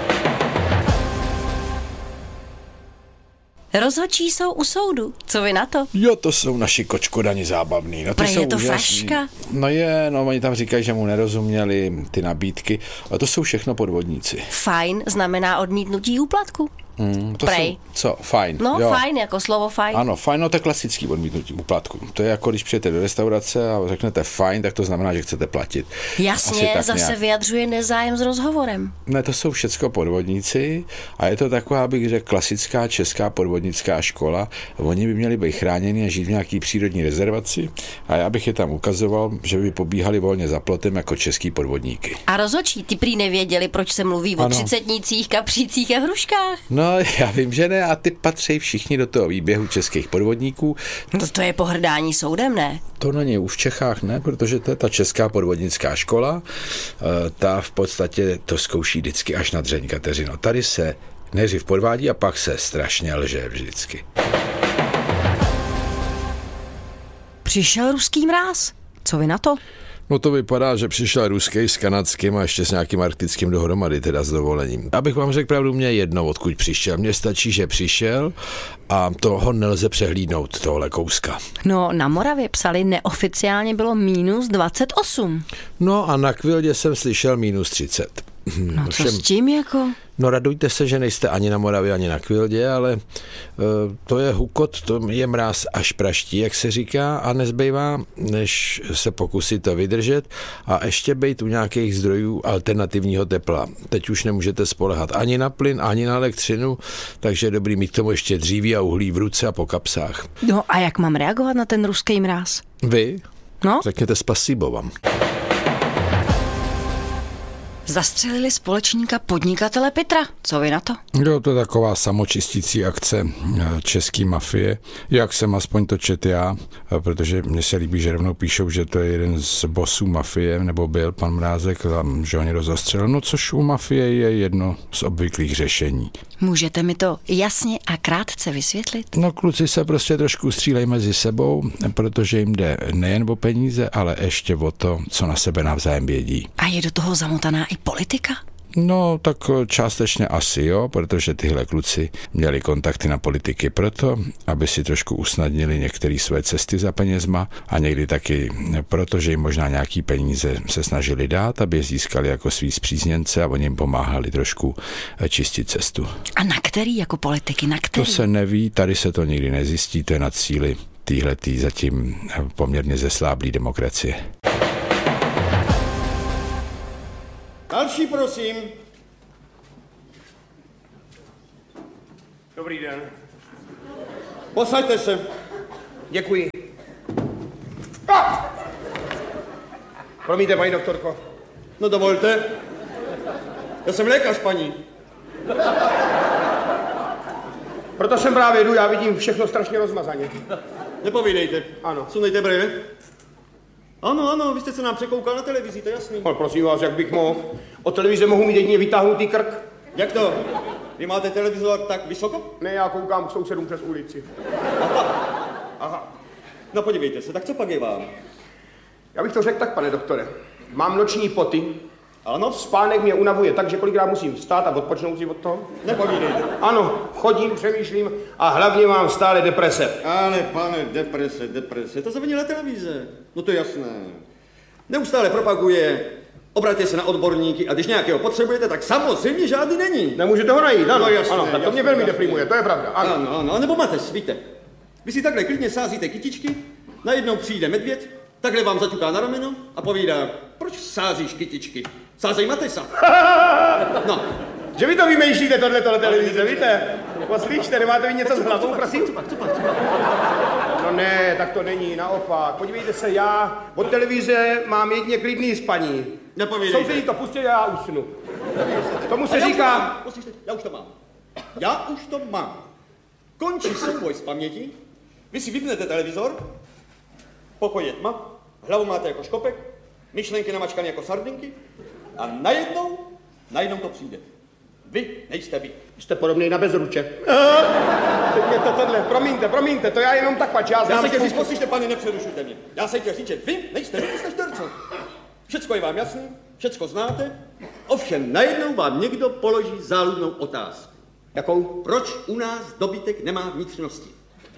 Rozhodčí jsou u soudu. Co vy na to? Jo, to jsou naši kočkodani zábavný. No, ty jsou je to úžasný. fraška? No oni tam říkají, že mu nerozuměli ty nabídky. A to jsou všechno podvodníci. Fajn znamená odmítnutí úplatku. To jsou, co? Fajn. No, jo. fajn, jako slovo fajn. Ano, fajn, no to je klasický odmítnutí úplatku. To je jako když přijete do restaurace a řeknete fajn, tak to znamená, že chcete platit. Jasně, zase vyjadřuje nezájem s rozhovorem. Ne, to jsou všecko podvodníci a je to taková, bych řekl, klasická česká podvodnická škola. Oni by měli být chráněni a žít v nějaký přírodní rezervaci a já bych je tam ukazoval, že by pobíhali volně za plotem jako český podvodníky. A rozhodčí, ty prý nevěděli, proč se mluví o třicetnících, kapřících a hruškách. No, já vím, že ne, a ty patří všichni do toho výběhu českých podvodníků. To je pohrdání soudem, ne? To na ně už v Čechách ne, protože to je ta česká podvodnická škola, ta v podstatě to zkouší vždycky až na dřeň, Kateřino. Tady se nejdřív podvádí a pak se strašně lže vždycky. Přišel ruský mráz. Co vy na to? No to vypadá, že přišel ruský s kanadským a ještě s nějakým arktickým dohromady, teda s dovolením. Abych vám řekl pravdu, mě jedno, odkud přišel. Mně stačí, že přišel a toho nelze přehlídnout, tohle kouska. No, na Moravě psali, neoficiálně bylo -28. No a na Kvildě jsem slyšel -30. No co s tím jako? No radujte se, že nejste ani na Moravě, ani na Kvildě, ale to je hukot, to je mráz až praští, jak se říká, a nezbývá, než se pokusit to vydržet a ještě bejt u nějakých zdrojů alternativního tepla. Teď už nemůžete spolehat ani na plyn, ani na elektřinu, takže je dobrý mít k tomu ještě dříví a uhlí v ruce a po kapsách. No a jak mám reagovat na ten ruský mráz? Vy? No? Řekněte spasibo vám. Zastřelili společníka podnikatele Petra. Co vy na to? Jo, to je taková samočistící akce český mafie. Jak jsem aspoň to čet já, protože mně se líbí, že rovnou píšou, že to je jeden z bossů mafie, nebo byl pan Mrázek, že ho někdo zastřelil. No což u mafie je jedno z obvyklých řešení. Můžete mi to jasně a krátce vysvětlit? No kluci se prostě trošku střílejí mezi sebou, protože jim jde nejen o peníze, ale ještě o to, co na sebe navzájem vědí. A je do toho zamotaná i politika? No, tak částečně asi jo, protože tyhle kluci měli kontakty na politiky proto, aby si trošku usnadnili některé své cesty za penězma a někdy taky proto, že jim možná nějaký peníze se snažili dát, aby je získali jako svý spřízněnce a oni jim pomáhali trošku čistit cestu. A na který jako politiky, na který? To se neví, tady se to nikdy nezjistí, to je na cíli týhletý zatím poměrně zesláblý demokracie. Další, prosím. Dobrý den. Posaďte se. Děkuji. Promiňte, paní doktorko. No dovolte. Já jsem lékař, paní. Proto jsem právě jdu, já vidím všechno strašně rozmazaně. Nepovídejte. Ano. Sundejte brýle. Ano, vy jste se nám překoukal na televizi, to je jasný. No, prosím vás, jak bych mohl? Od televize mohu mít jedině vytáhnutý krk. Jak to? Vy máte televizor tak vysoko? Ne, já koukám k sousedům přes ulici. Aha. No podívejte se, tak co pak je vám? Já bych to řekl tak, pane doktore. Mám noční poty. Ano? Spánek mě unavuje tak, že kolikrát musím vstát a odpočnout si od toho. Nepovídejte. Ano, chodím, přemýšlím a hlavně mám stále deprese. Ale pane, deprese, to zavinila televize. No to je jasné. Neustále propaguje, obraťte se na odborníky a když nějakého potřebujete, tak samozřejmě žádný není. Nemůžete ho najít, ano, jasné, ano, tak to mě velmi deprimuje, to je pravda. Ano, nebo máte, víte. Vy si takhle klidně sázíte kytičky, najednou přijde medvěd, takhle vám zaťuká na rameno a povídá, proč sázíš kytičky? Sázej Matesa. No. Že vy to vymýšlíte tohleto televize, víte? Slyšte, nemáte vy něco s hlavou, prosím? Co pak? No ne, tak to není, naopak. Podívejte se, já od televize mám jedině klidný spaní. Nepovídejte. Sousedí to pustí a já usnu. Tomu se říká... Já už to mám. Končí souboj z paměti, vy si vypnete televizor, pokoj je tma, hlavu máte jako škopek, myšlenky namačkané jako sardinky a najednou to přijde. Vy nejste vy. Jste podobný na Bezruče. Teď mě to tohle, promiňte, to já jenom tak pač. Já se chtěl říct, poslyšte, pane, nepřerušujte mě. Já se chtěl říct, že vy nejste vy, jste Šterco. Všecko je vám jasný, všecko znáte, ovšem najednou vám někdo položí záludnou otázku. Jakou? Proč u nás dobytek nemá vnitřnosti?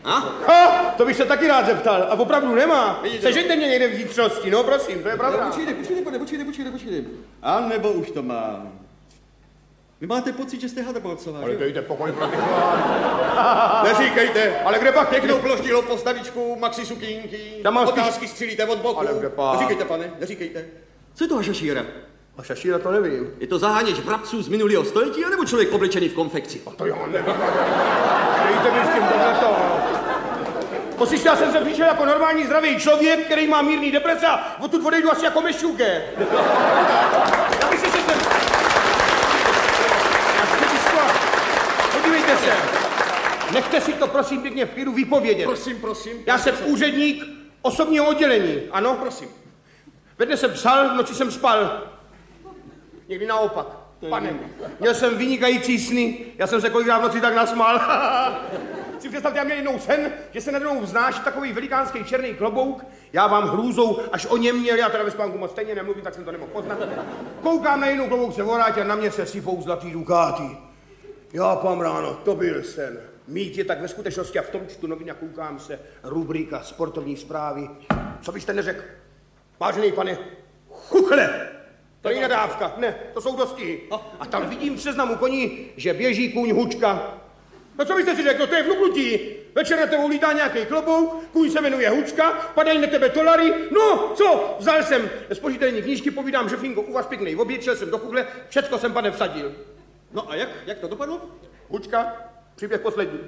To bych se taky rád zeptal. A opravdu nemá. Sežeňte mě někde vnitřnosti, no prosím, to je pravda. Počkejte. A nebo už to má. Vy máte pocit, že jste Hadrbolcová, ale dejte pokoj, prosím vás. Neříkejte, ale kde pak? Pěknou ploštilou postavičku, maxi sukínky, otázky střílíte od boku. Ale kde pak? Neříkejte, pane, neříkejte. Co je to hašašíra? Hašašíra to nevím. Je to zaháněč vrabců z minulého století, anebo člověk oblečený v konfekci? A to já nevím. Dejte mi s tím tohleto. Poslyšte, já jsem se přišel jako normální zdravý člověk, který má mírný deprese a odtud odejdu asi jako mešťuke. Já myslím, že jsem... Podívejte se. Nechte si to prosím pěkně v klidu vypovědět. Prosím. Já jsem úředník osobního oddělení, ano? Prosím. Ve dne jsem psal, v noci jsem spal. Někdy naopak. Pane, měl jsem vynikající sny, já jsem se kolikrát v noci tak nasmál. Si představte, já měl jednou sen, že se nade mnou vznáší takový velikánský černý klobouk, já vám hrůzou, až o něm měl, já teda ve spánku moc stejně nemluvím, tak jsem to nemohl poznat. Koukám na jednou klobouk se vorátí a na mě se sypou zlatý dukáty. Já pám ráno, to byl sen. Mít je tak ve skutečnosti a v tom čtu novin a koukám se, rubrika sportovní zprávy. Co byste neřekl? Vážený pane, chuchle! To není nadávka, ne, to jsou dostihy. A tam vidím v seznamu koní, že běží kůň Hučka. No co byste si řekl, no to je vnuknutí. Večer na tebe ulítá nějaký klobouk, kůň se jmenuje Hučka, padají na tebe dolary. No, co? Vzal jsem z požitelní knížky, povídám, že Finko, u vás pěkný oběd, šel jsem do chuchle, všecko jsem, pane, vsadil. No a jak to dopadlo? Hučka, příběh poslední.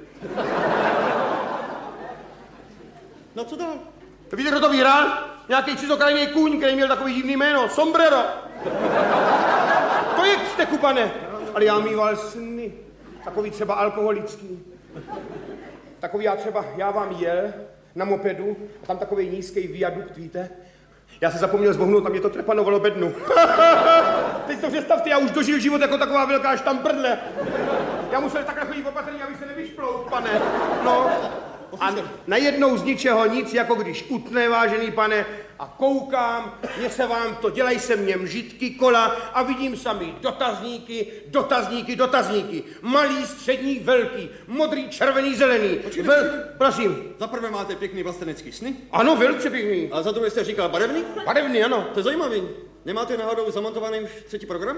No co dál? Víte, kdo to vyhrál? Nějaký cizokrajný kůň, který měl takový divný jméno. Sombrero. to je k steku, pane. Ale já mýval sny. Takový třeba alkoholický. Takový já vám jel na mopedu a tam takový nízký viadukt, víte? Já se zapomněl zvohnout, tam mě to trepanovalo bednu. Teď to představte, já už dožil život jako taková velká štamprdle. Já musel takhle chodit opatrně, abych se nevyšplout, pane. No. A najednou z ničeho nic, jako když utne, vážený pane, a koukám, mě se vám to, dělají se mně mžitky, kola a vidím sami dotazníky. Malý, střední, velký, modrý, červený, zelený. Prosím. Za prvé máte pěkný vlastenecký sny? Ano, velice pěkný. A za druhé jste říkal barevný? Barevný, ano. To je zajímavý. Nemáte náhodou zamontovaný už třetí program?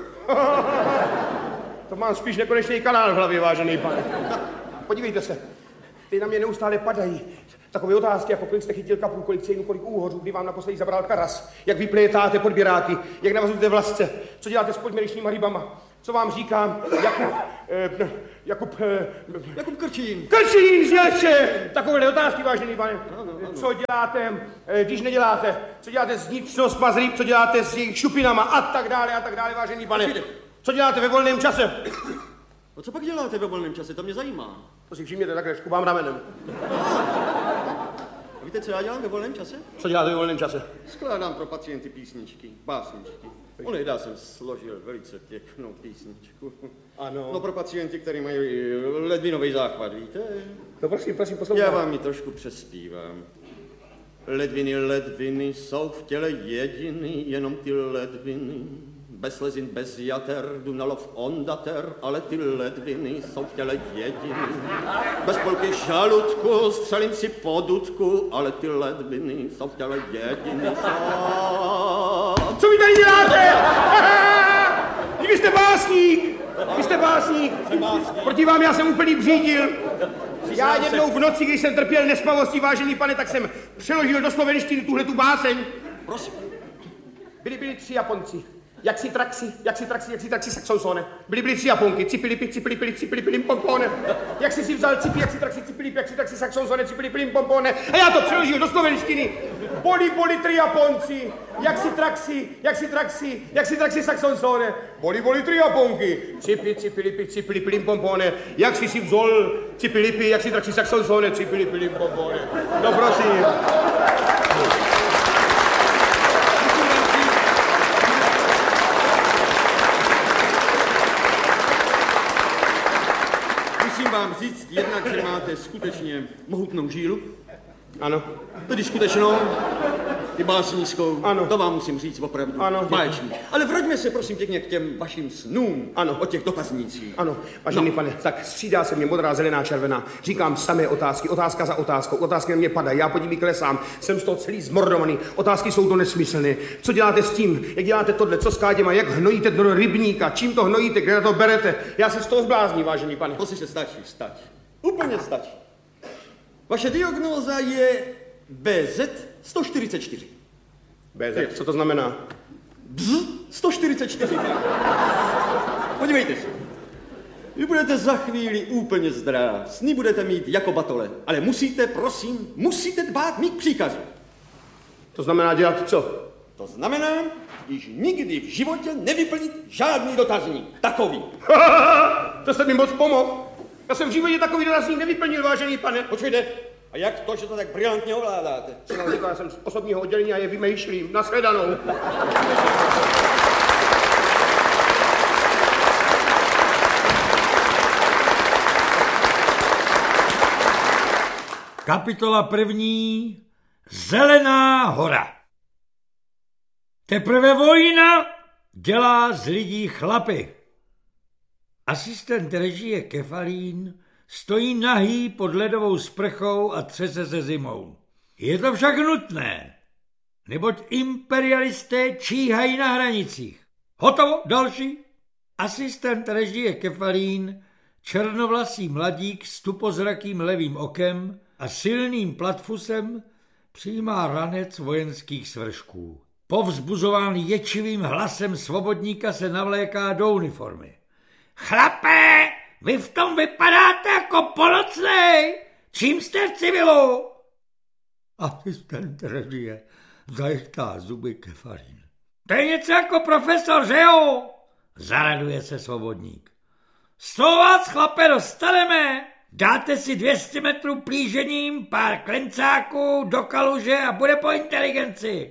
To mám spíš nekonečný kanál v hlavě, vážený pane. Podívejte se. Ty na mě neustále padají takové otázky, jako kolik jste chytil kaprů, kolik cejnů, kolik úhořů, kdy vám naposledy zabral karas, jak vyplétáte podběráky, jak navazujete vlasce, co děláte s podměrečnýma rybama, co vám říkám, Jakub Krčín. Krčín, znělče! Takovéhle otázky, vážený pane. Co děláte, když neděláte? Co děláte s vnitřnostma z ryb, co děláte s jejich šupinama a tak dále, vážený pane. Co děláte ve volném čase? A co pak děláte ve volném čase? To mě zajímá. To si všimněte, takhle škubám ramenem. A víte, co já dělám ve volném čase? Co děláte ve volném čase? Skládám pro pacienty písničky, básničky. Onehdy jsem složil velice pěknou písničku. Ano. No pro pacienty, kteří mají ledvinový záchvat, víte? No prosím, poslouchám. Já vám ji trošku přespívám. Ledviny jsou v těle jediný, jenom ty ledviny. Bez slezin, bez jater, Dunalov ondater, ale ty ledviny jsou v těle jediný. Bez polky žaludku, střelím si po dudku, ale ty ledviny jsou v těle jediný. Co vy tady děláte? Vy jste básník! Proti vám já jsem úplný břídil. Já jednou v noci, když jsem trpěl nespavostí, vážený pane, tak jsem přeložil do slovenštiny tuhletu báseň. Prosím. Byli 3 Japonci. Jak si traxi saxonsone. Byli 3 Japonky, cipili, pompone. Jak si vzal cipi, jak si traxi saxonsone, cipili, pompone. A já to přeložil do slovenštiny. Boli 3 Japonci. Jak si traxi saxonsone. Boli 3 Japonky. Cipili, pompone. Jak si vzal cipili, jak si traxi saxonsone, cipili, pompone. No prosím. Vám říct jednak, že máte skutečně mohutnou žílu. Ano. Tedy skutečnou, i básnickou. Ano. To vám musím říct opravdu. Ano. Báječný. Ale vraťme se prosím pěkně k těm vašim snům. Ano. O těch dotaznících. Ano, vážený pane, tak střídá se mě modrá, zelená, červená. Říkám samé otázky, otázka za otázkou. Otázky na mě padají, já pod nimi klesám. Jsem z toho celý zmordovaný. Otázky jsou to nesmyslné. Co děláte s tím? Jak děláte tohle? Co s káděma? Jak hnojíte do rybníka? Čím to hnojíte? Kde na to berete? Já se z toho zblázním, vážený pane. To si se stačí. Úplně stačí. Vaše diagnóza je BZ 144. BZ, co to znamená? 144. Podívejte se. Vy budete za chvíli úplně zdrá. Sny budete mít jako batole. Ale musíte dbát mých příkazů. To znamená dělat co? To znamená, již nikdy v životě nevyplnit žádný dotazník. Takový. To jste mi moc pomohl. Já jsem v životě takový dotazník nevyplnil, vážený pane. Počkejte. A jak to, že to tak brilantně ovládáte? Já jsem z osobního oddělení a je vymýšlím. Nashledanou. Kapitola 1. Zelená hora. Teprve vojna dělá z lidí chlapy. Asistent režie Kefalín stojí nahý pod ledovou sprchou a třese se zimou. Je to však nutné, neboť imperialisté číhají na hranicích. Hotovo, další. Asistent režie Kefalín, černovlasý mladík s tupozrakým levým okem a silným platfusem, přijímá ranec vojenských svršků. Povzbuzován ječivým hlasem svobodníka se navléká do uniformy. Chlape, vy v tom vypadáte jako polocnej. Čím jste v civilu? Asistent režie zajechtá zuby Kefalín. To je něco jako profesor, že jo? Zaraduje se Svobodník. Z toho vás, chlape, dostaneme. Dáte si 200 metrů plížením, pár klencáků do kaluže a bude po inteligenci.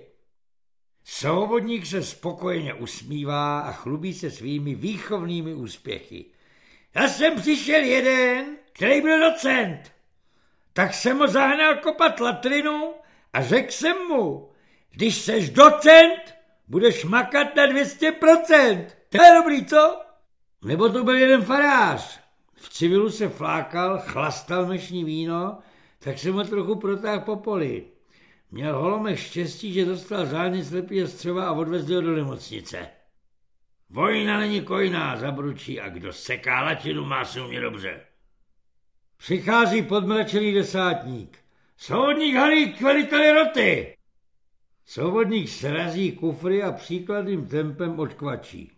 Svobodník se spokojeně usmívá a chlubí se svými výchovnými úspěchy. Já jsem přišel jeden, který byl docent. Tak jsem ho zahnal kopat latrinu a řekl jsem mu, když seš docent, budeš makat na 200%. To je dobrý, co? Nebo to byl jeden farář. V civilu se flákal, chlastal mešní víno, tak jsem ho trochu protáhl po poli. Měl Holomek štěstí, že dostal zánět slepého střeva a odvezli ho do nemocnice. Vojna není kojná, zabručí, a kdo seká latinu, má se umět dobře. Přichází podmračený desátník. Svobodník Halík, veliteli roty! Svobodník srazí kufry a příkladným tempem odkvačí.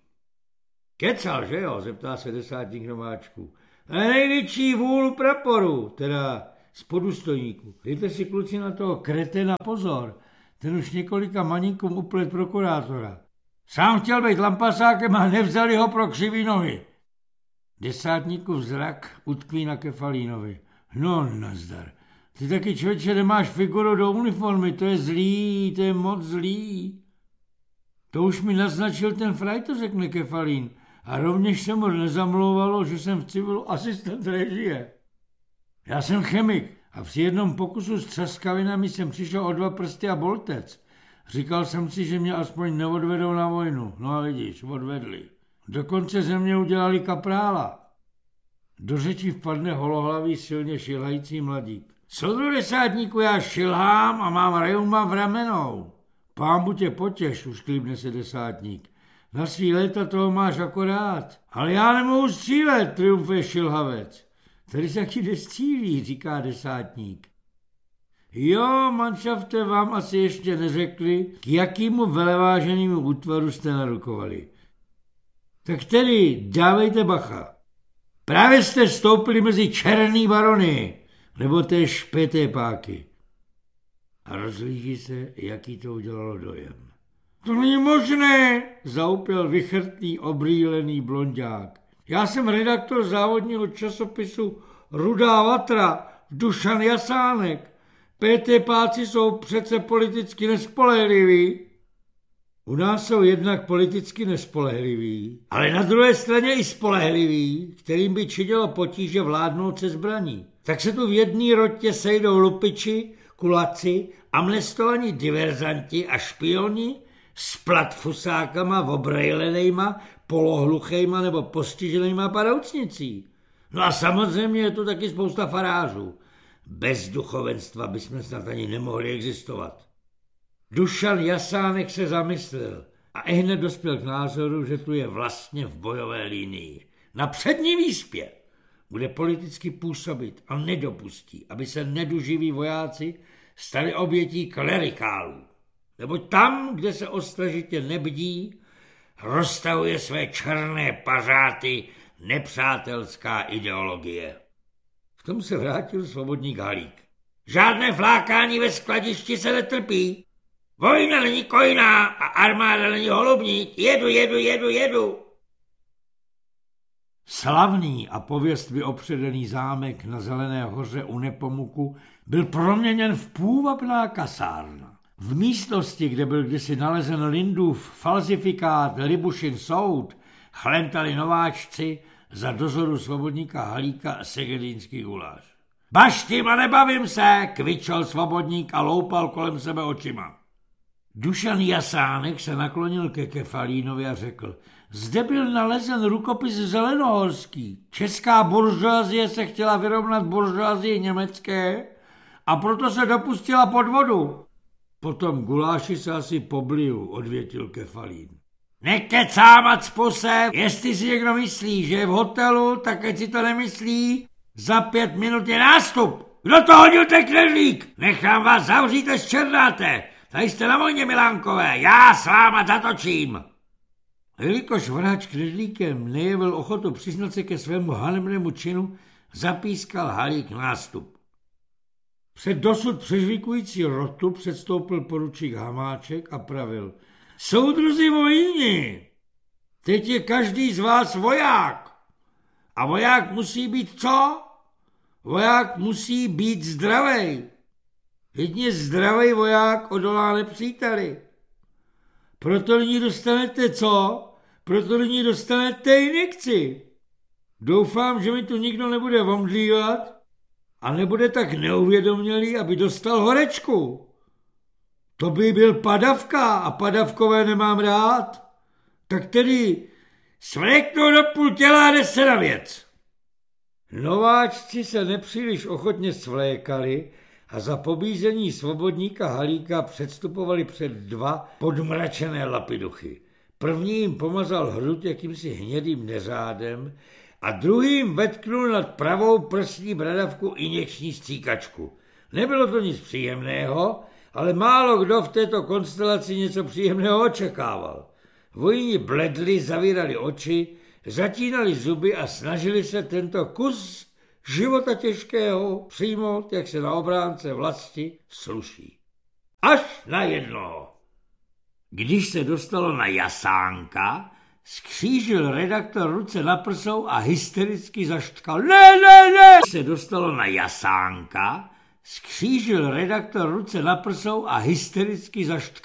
Kecal, že jo, zeptá se desátník Nováčku. A největší vůl praporu, teda z podůstojníku. Dejte si, kluci, na toho kreténa pozor. Ten už několika maníkům uplet prokurátora. Sám chtěl být lampasákem a nevzali ho pro křivý nohy. Desátníkův zrak utkví na Kefalínovi. No, nazdar. Ty taky, člověče, nemáš figuru do uniformy, to je zlý, to je moc zlý. To už mi naznačil ten frajto, řekne Kefalín. A rovněž se mu nezamlouvalo, že jsem v civilu asistent režie. Já jsem chemik a při jednom pokusu s třaskavinami jsem přišel o 2 prsty a boltec. Říkal jsem si, že mě aspoň neodvedou na vojnu. No a vidíš, odvedli. Dokonce ze mě udělali kaprála. Do řeči vpadne holohlavý, silně šilhající mladík. Soudru desátníku, já šilhám a mám reuma v ramenou. Pánbu tě potěš, už klíbne se desátník. Na svý léta toho máš akorát. Ale já nemohu střílet, triumfuje šilhavec. Tady se taky nestřílí, říká desátník. Jo, manšafte, vám asi ještě neřekli, k jakýmu veleváženému útvaru jste narukovali. Tak tedy dávejte bacha. Právě jste stoupili mezi černý barony, nebo té špeté páky. A rozlíží se, jaký to udělalo dojem. To není možné, zaupěl vychrtlý, obrýlený blonďák. Já jsem redaktor závodního časopisu Rudá vatra, Dušan Jasánek. PT páci jsou přece politicky nespolehliví. U nás jsou jednak politicky nespolehliví, ale na druhé straně i spolehliví, kterým by činilo potíže vládnout se zbraní. Tak se tu v jedné rotě sejdou lupiči, kulaci, amnestovaní diverzanti a špioni s platfusákama, obrejlenejma, polohluchejma nebo postiženejma padoucnicí. No a samozřejmě je tu taky spousta farářů. Bez duchovenstva bychom snad ani nemohli existovat. Dušan Jasánek se zamyslel a ihned dospěl k názoru, že tu je vlastně v bojové linii. Na přední výspě bude politicky působit a nedopustí, aby se neduživí vojáci stali obětí klerikálů. Neboť tam, kde se ostražitě nebdí, roztahuje své černé pařáty nepřátelská ideologie. V tom se vrátil svobodník Halík. Žádné flákání ve skladišti se netrpí. Vojna není kojná a armáda není holubník. Jedu. Slavný a pověst vyopředený zámek na Zelené hoře u Nepomuku byl proměněn v půvabná kasárna. V místnosti, kde byl kdysi nalezen Lindův falzifikát Libušin soud, chlentali nováčci za dozoru svobodníka Halíka a segedínský guláš. Baštím a nebavím se, kvičel svobodník a loupal kolem sebe očima. Dušan Jasánek se naklonil ke Kefalínovi a řekl, zde byl nalezen rukopis zelenohorský. Česká buržoazie se chtěla vyrovnat buržoazii německé a proto se dopustila podvodu. Potom guláši se asi pobliju, odvětil Kefalín. Nekecám, acpuse, jestli si někdo myslí, že je v hotelu, tak ať si to nemyslí. Za 5 minut je nástup. Kdo to hodil, ten knedlík? Nechám vás zavřít a zčernáte. Tady jste na vojně, Milánkové, já s váma zatočím. Jelikož vrhač knedlíkem nejevil ochotu přiznat se ke svému hanebnému činu, zapískal Halík nástup. Před dosud přežvíkující rotu předstoupil poručík Hamáček a pravil. Soudruzi vojni! Teď je každý z vás voják. A voják musí být co? Voják musí být zdravej. Jedině zdravej voják odolá nepříteli. Proto nyní dostanete co? Proto nyní dostanete injekci. Doufám, že mi tu nikdo nebude omdlívat a nebude tak neuvědomělý, aby dostal horečku. To by byl padavka a padavkové nemám rád. Tak tedy svléknou do půl těla a jde se na věc. Nováčci se nepříliš ochotně svlékali a za pobízení svobodníka Halíka předstupovali před dva podmračené lapiduchy. První jim pomazal hruď jakýmsi hnědým neřádem a druhým vetknul nad pravou prsní bradavku injekční stříkačku. Nebylo to nic příjemného, ale málo kdo v této konstelaci něco příjemného očekával. Vojni bledli, zavírali oči, zatínali zuby a snažili se tento kus života těžkého přijmout, jak se na obránce vlasti sluší. Až na jednoho. Když se dostalo na Jasánka, skřížil redaktor ruce na prsou a hystericky zaštkal. Ne! Když se dostalo na Jasánka, skřížil redaktor ruce na prsou a hystericky zaštkal.